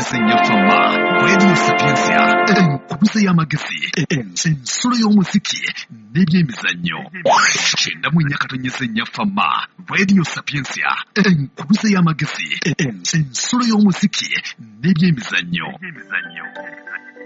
Nyafama, Radio Sapiensia, Enkuluze y'amagezi, ensolo y'omuziki, n'ebyemizannyo. Kyenda mu nnya katonyeze Nyafama, Radio Sapiensia, Enkuluze y'amagezi, ensolo y'omuziki, n'ebyemizannyo.